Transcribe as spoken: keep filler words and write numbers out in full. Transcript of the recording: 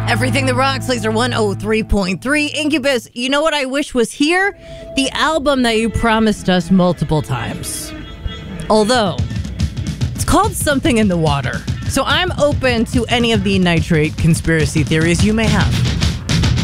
Everything that rocks, Laser one oh three point three. Incubus, you know what I wish was here? The album that you promised us multiple times. Although, it's called Something in the Water. So I'm open to any of the nitrate conspiracy theories you may have.